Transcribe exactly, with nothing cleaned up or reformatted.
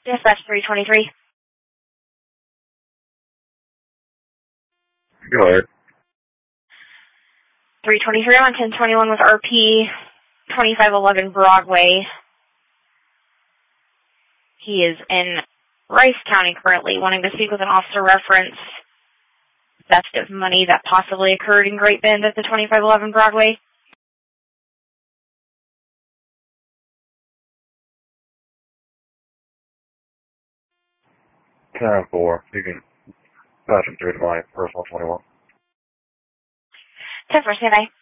Dispatch three twenty-three. Go ahead. three twenty-three on ten twenty-one with R P twenty-five eleven Broadway. He is in Rice County currently, wanting to speak with an officer reference theft of money that possibly occurred in Great Bend at the twenty-five eleven Broadway. ten four. You can pass him through to my personal twenty-one. ten four, stand by.